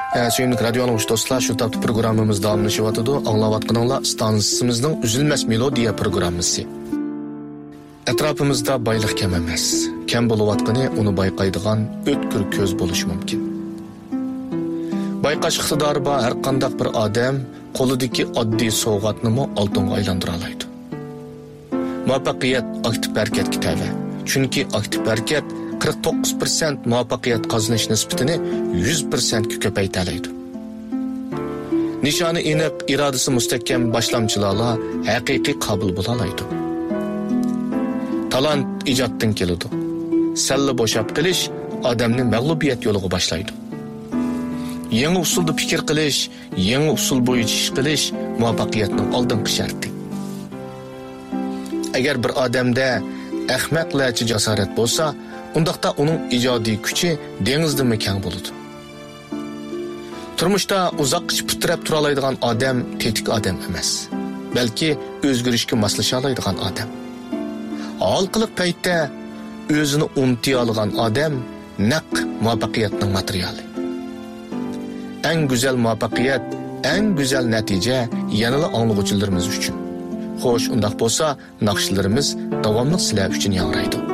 Suyumlik radyo anlıqış dostlar, şu taptı programımız davamlaşıvatıdı. Anlavatqınınla stansimizдің üzülmez melodiya programısı. Etrafımızda baylık kem emas. Kem buluvatqını onu bayqaydıgan ötkür köz buluş mümkün. Bayqaş iqtidarı ba her qandaq bir adam qo'lidagi oddiy sovg'atni oltinga aylantıra alaydı. Muvaffaqiyat aktiv harakatga tava. Chunki aktiv harakat 49% muvaffaqiyat qozonish nisbatini 100% ko'paytiradi. Nishoni aniq, irodasi mustahkam boshlamchilarlar haqiqiy qabul bo'la oladi. Talant ijoddan keladi. Salla bo'shab qilish odamni mag'lubiyat yo'liga boshlaydi. Yangi usulda fikr qilish, yangi usul bo'yicha ish qilish muvaffaqiyatning oldingi sharti. Agar bir odamda ahmoqlarcha jasorat bo'lsa, undaqda uning ijodiy kuchi dengizdimi keng bo'ladi. Turmushda uzoqcha putirab tura oladigan odam tetik odam emas, balki o'zgarishga moslasha oladigan odam. Halqiliq paytda o'zini unuta olgan odam naq muvaffaqiyatning materiali. En güzel muvaffaqiyat, en güzel natija yanıla anlıqçılarımız üçün. Xo'sh, undaq bo'lsa, naqshlarimiz davomli sizlar uchun yangraydi.